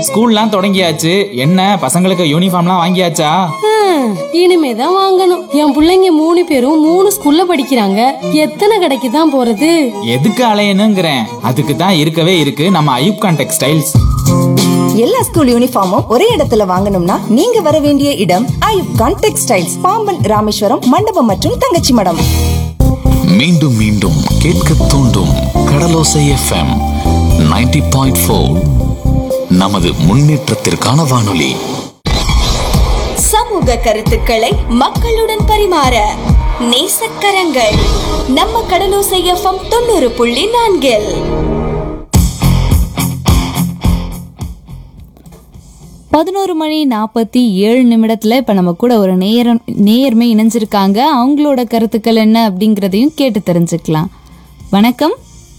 ஸ்கூல்லாம் தொடங்கியாச்சு. என்ன பசங்களுக்கு யூனிஃபார்ம்லாம் வாங்கியாச்சா? இனிமேதான் வாங்கணும். என் பிள்ளைங்க 3 பேரும் 3 ஸ்கூல்ல படிக்கிறாங்க. எத்தனை கடைக்கு தான் போறது? எதுக்கு அலையணுங்கிறேன். அதுக்கு தான் இருக்கவே இருக்கு நம்ம ஐயூப்கான் டெக்ஸ்டைல்ஸ். எல்லா ஸ்கூல் யூனிஃபார்மும் ஒரே இடத்துல வாங்கணும்னா நீங்க வர வேண்டிய இடம் ஐயூப்கான் டெக்ஸ்டைல்ஸ், பாம்பன், ராமேஸ்வரம், மண்டபம் மற்றும் தங்கச்சி மடம். மீண்டும் மீண்டும் கேட்க தூண்டும் கடலோசை எஃப்எம் 90.4. நமது முன்னேற்றத்திற்கான வானொலி. சமூக கருத்துக்களை மக்களுடன் பரிமாற நேசக்கரங்கள் நம்ம கடலோசை எஃப்எம் 90.4. மணி 47 இப்ப நம்ம கூட ஒரு நேயர்மை இணைஞ்சிருக்காங்க. அவங்களோட கருத்துக்கள் என்ன அப்படிங்கறதையும் கேட்டு தெரிஞ்சுக்கலாம். வணக்கம்.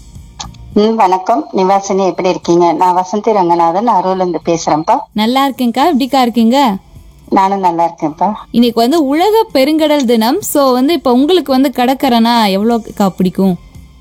வணக்கம் நிவாசினி, எப்படி இருக்கீங்க? நான் வசந்தி ரங்கநாதன், அரூர்ல இருந்து பேசுறேன்ப்பா. நல்லா இருக்கேன்க்கா, எப்படிக்கா இருக்கீங்க? நானும் நல்லா இருக்கேன்ப்பா. இன்னைக்கு உலக பெருங்கடல் தினம். சோ இப்ப உங்களுக்கு கடற்கரைனா எவ்வளவுக்கா பிடிக்கும்?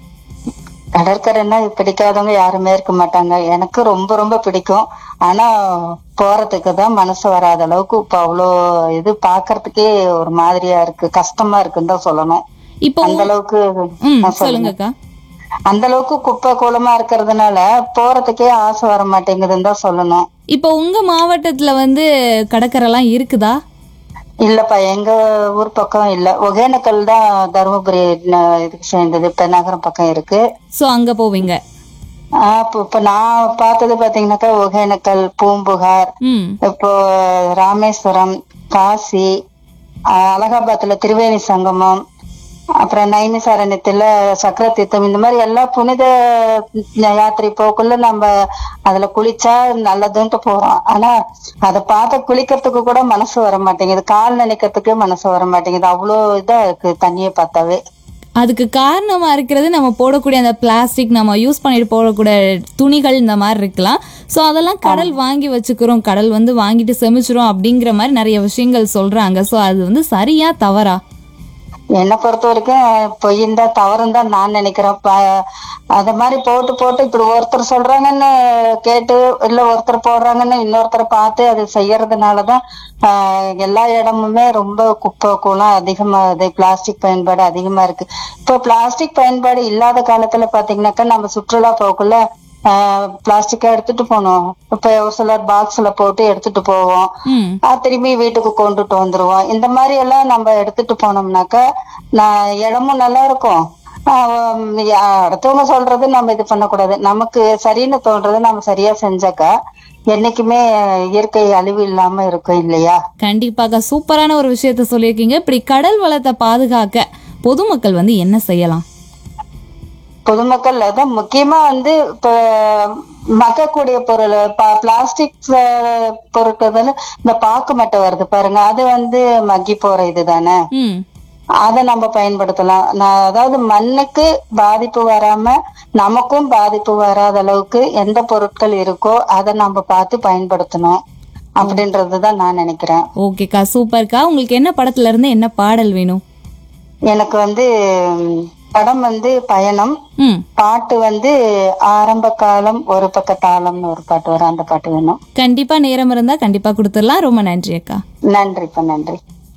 கடற்கரைன்னா பிடிக்காதவங்க யாருமே இருக்க மாட்டாங்க. எனக்கு ரொம்ப ரொம்ப பிடிக்கும். ஆனா போறதுக்கு தான் மனசு வராத அளவுக்கு இப்ப அவ்வளோ இது பாக்குறதுக்கே ஒரு மாதிரியா இருக்கு, கஷ்டமா இருக்குன்னு தான் சொல்லணும். இப்போ அந்த அளவுக்கு சொல்லுங்கக்கா. அந்த அளவுக்கு குப்பை கூலமா இருக்கிறதுனால போறதுக்கே ஆசை வர மாட்டேங்குதுன்னு தான் சொல்லணும். இப்போ உங்க மாவட்டத்துல கடற்கரை எல்லாம் இருக்குதா? இல்லப்பா, எங்க ஊர் பக்கம் இல்ல. ஒகேனக்கல் தான் தருமபுரி இதுக்கு சேர்ந்தது, இப்ப நகரம் பக்கம் இருக்கு. சோ அங்க போவீங்க? இப்ப நான் பார்த்தது பாத்தீங்கன்னாக்கா ஒகேனக்கல், பூம்புகார், இப்போ ராமேஸ்வரம், காசி, அலகாபாத்ல திரிவேணி சங்கமம், அப்புறம் நைமிசாரண்யத்துல சக்கர தீர்த்தம், இந்த மாதிரி எல்லா புனித யாத்திரை போக்குள்ள நம்ம அதுல குளிச்சா நல்லதுன்ட்டு போறோம். ஆனா அதை பார்த்து குளிக்கிறதுக்கு கூட மனசு வர மாட்டேங்குது, கால் நினைக்கிறதுக்கு மனசு வர மாட்டேங்குது. அவ்வளோ இதா இருக்கு தண்ணியை பார்த்தாவே. அதுக்கு காரணமா இருக்கிறது நம்ம போடக்கூடிய அந்த பிளாஸ்டிக், நம்ம யூஸ் பண்ணிட்டு போடக்கூடிய துணிகள் இந்த மாதிரி இருக்கலாம். ஸோ அதெல்லாம் கடல் வாங்கி வச்சுக்கிறோம், கடல் வாங்கிட்டு செமிச்சிரும் அப்படிங்கிற மாதிரி நிறைய விஷயங்கள் சொல்றாங்க. ஸோ அது சரியா தவறா? என்னை பொறுத்த வரைக்கும் பொய்யுந்தா தவறுன்னு தான் நான் நினைக்கிறேன். அத மாதிரி போட்டு போட்டு இப்படி ஒருத்தர் சொல்றாங்கன்னு கேட்டு, இல்ல ஒருத்தர் போடுறாங்கன்னு இன்னொருத்தரை பார்த்து அது செய்யறதுனாலதான் எல்லா இடமுமே ரொம்ப குப்பை கூலம் அதிகமாகுது, பிளாஸ்டிக் பயன்பாடு அதிகமா இருக்கு. இப்போ பிளாஸ்டிக் பயன்பாடு இல்லாத காலத்துல பாத்தீங்கன்னாக்கா நம்ம சுற்றுலா போக்குள்ள பிளாஸ்டிக்கா எடுத்துட்டு போனோம். இப்ப ஒரு சிலர் பாக்ஸ்ல போட்டு எடுத்துட்டு போவோம், திரும்பி வீட்டுக்கு கொண்டுட்டு வந்துருவோம். இந்த மாதிரி எல்லாம் நம்ம எடுத்துட்டு போனோம்னாக்கா இடமும் நல்லா இருக்கும். அடுத்தவங்க சொல்றது நம்ம இது பண்ணக்கூடாது, நமக்கு சரின்னு தோன்றது நம்ம சரியா செஞ்சாக்கா என்னைக்குமே இயற்கை அழிவு இல்லாம இருக்கும் இல்லையா? கண்டிப்பாக சூப்பரான ஒரு விஷயத்த சொல்லியிருக்கீங்க. இப்படி கடல் வளத்தை பாதுகாக்க பொதுமக்கள் என்ன செய்யலாம்? பொதுமக்கள் அதான் முக்கியமா இப்ப மக்கக்கூடிய பொருள், பிளாஸ்டிக் பொருட்கள் இந்த பாக்கு மட்டை வருது பாருங்க, அது மக்கி போற இதுதானே, அதை நம்ம பயன்படுத்தலாம். அதாவது மண்ணுக்கு பாதிப்பு வராம நமக்கும் பாதிப்பு வராத அளவுக்கு எந்த பொருட்கள் இருக்கோ அதை நம்ம பார்த்து பயன்படுத்தணும் அப்படின்றதுதான் நான் நினைக்கிறேன். ஓகேக்கா, சூப்பர்க்கா. உங்களுக்கு என்ன படத்துல இருந்து என்ன பாடல் வேணும்? எனக்கு படம் பயணம், பாட்டு ஆரம்ப காலம் ஒரு பக்க தாளம்னு ஒரு பாட்டு வரும், அந்த பாட்டு வேணும். கண்டிப்பா நேரம் இருந்தா கண்டிப்பா கொடுத்துடலாம். ரொம்ப நன்றி அக்கா. நன்றிப்பா, நன்றி.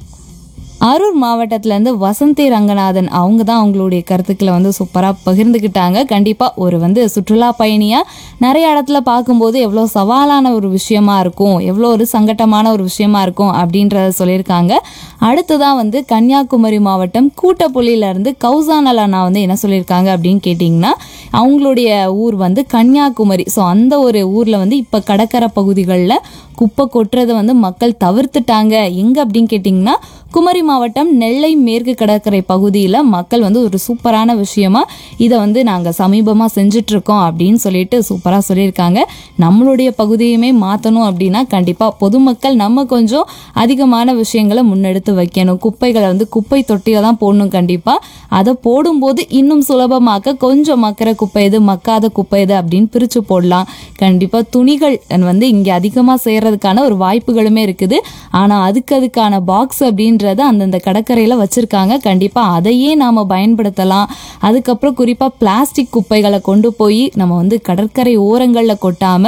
அரூர் மாவட்டத்துல இருந்து வசந்தி ரங்கநாதன் அவங்க தான் அவங்களுடைய கருத்துக்களை சூப்பரா பகிர்ந்துக்கிட்டாங்க. கண்டிப்பா ஒரு சுற்றுலா பயணியா நிறைய இடத்துல பார்க்கும்போது எவ்வளோ சவாலான ஒரு விஷயமா இருக்கும், எவ்வளோ ஒரு சங்கட்டமான ஒரு விஷயமா இருக்கும் அப்படின்றத சொல்லியிருக்காங்க. அடுத்ததான் கன்னியாகுமரி மாவட்டம் கூட்டப்புள்ளியில இருந்து கௌசானல் அண்ணா என்ன சொல்லியிருக்காங்க அப்படின்னு கேட்டிங்கன்னா, அவங்களுடைய ஊர் கன்னியாகுமரி. ஸோ அந்த ஒரு ஊர்ல இப்ப கடற்கரை பகுதிகளில் குப்பை கொட்டுறதை மக்கள் தவிர்த்துட்டாங்க. எங்க அப்படின்னு கேட்டிங்கன்னா குமரி மாவட்டம் நெல்லை மேற்கு கடற்கரை பகுதியில் மக்கள் ஒரு சூப்பரான விஷயமா இதை நாங்கள் சமீபமாக செஞ்சுட்டு இருக்கோம் அப்படின்னு சொல்லிட்டு சூப்பராக சொல்லியிருக்காங்க. நம்மளுடைய பகுதியுமே மாற்றணும் அப்படின்னா கண்டிப்பாக பொதுமக்கள் நம்ம கொஞ்சம் அதிகமான விஷயங்களை முன்னெடுத்து வைக்கணும். குப்பைகளை குப்பை தொட்டியில தான் போடணும். கண்டிப்பாக அதை போடும்போது இன்னும் சுலபமாக்க கொஞ்சம் மக்கிற குப்பை எது, மக்காத குப்பை எது அப்படின்னு பிரித்து போடலாம். கண்டிப்பாக துணிகள் இங்கே அதிகமாக செய்கிறதுக்கான ஒரு வாய்ப்புகளுமே இருக்குது. ஆனால் அதுக்கான பாக்ஸ் அப்படின்றத அந்தந்த கடற்கரையில் வச்சுருக்காங்க. கண்டிப்பாக அதையே நாம் பயன்படுத்தலாம். அதுக்கப்புறம் குறிப்பாக பிளாஸ்டிக் குப்பைகளை கொண்டு போய் நம்ம கடற்கரை ஓரங்களில் கொட்டாமல்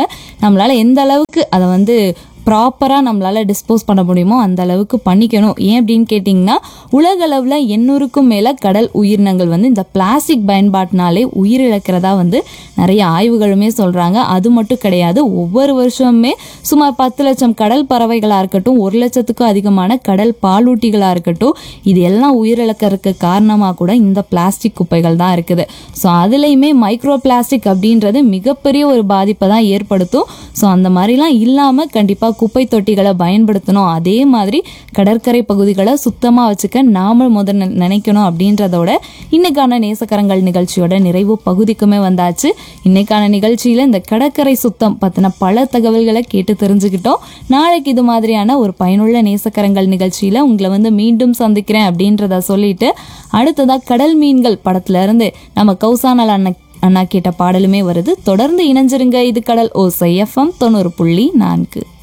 நம்மளால் எந்த அளவுக்கு அதை வந்து ப்ராப்பராக நம்மளால் டிஸ்போஸ் பண்ண முடியுமோ அந்த அளவுக்கு பண்ணிக்கணும். ஏன் அப்படின்னு கேட்டிங்கன்னா உலகளவில் 800க்கும் மேலே கடல் உயிரினங்கள் வந்து இந்த பிளாஸ்டிக் பயன்பாட்டினாலே உயிரிழக்கிறதா வந்து நிறைய ஆய்வுகளுமே சொல்கிறாங்க. அது மட்டும் கிடையாது, ஒவ்வொரு வருஷமுமே சுமார் 10 லட்சம் கடல் பறவைகளாக இருக்கட்டும், 1 லட்சத்துக்கும் அதிகமான கடல் பாலூட்டிகளாக இருக்கட்டும், இது எல்லாம் உயிரிழக்கிறதுக்கு காரணமாக கூட இந்த பிளாஸ்டிக் குப்பைகள் தான் இருக்குது. ஸோ அதுலேயுமே மைக்ரோ பிளாஸ்டிக் அப்படின்றது மிகப்பெரிய ஒரு பாதிப்பை தான் ஏற்படுத்தும். ஸோ அந்த மாதிரிலாம் இல்லாமல் கண்டிப்பாக குப்பை தொட்டிகளை பயன்படுத்தணும். அதே மாதிரி கடற்கரை பகுதிகளை சுத்தமாக வச்சுக்க நாம முதல்ல நினைக்கணும் அப்படின்றதோட இன்னைக்கான நேசக்கரங்கள் நிகழ்ச்சியோட நிறைவு பகுதிக்குமே வந்தாச்சு. இன்னைக்கான நிகழ்ச்சியில் இந்த கடற்கரை சுத்தம் பற்றின பல தகவல்களை கேட்டு தெரிஞ்சுக்கிட்டோம். நாளைக்கு இது மாதிரியான ஒரு பயனுள்ள நேசக்கரங்கள் நிகழ்ச்சியில் உங்களை வந்து மீண்டும் சந்திக்கிறேன் அப்படின்றத சொல்லிட்டு அடுத்ததாக கடல் மீன்கள் படத்துல இருந்து நம்ம கௌசானல் அண்ணா கேட்ட பாடலுமே வருது. தொடர்ந்து இணைஞ்சிருங்க. இது கடல் ஓசை FM 90.4.